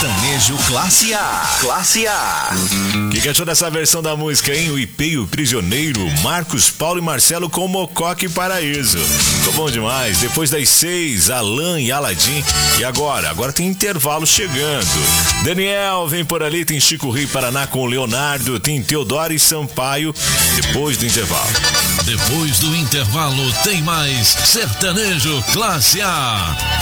Sertanejo Classe A. Classe A. O que achou dessa versão da música, hein? O IP e o Prisioneiro, Marcos, Paulo e Marcelo com Mococa e Paraíso. Ficou bom demais. Depois das 6, Alan e Aladim. E agora tem intervalo chegando. Daniel vem por ali, tem Chico Rio Paraná com o Leonardo, tem Teodoro e Sampaio depois do intervalo. Depois do intervalo tem mais Sertanejo Classe A.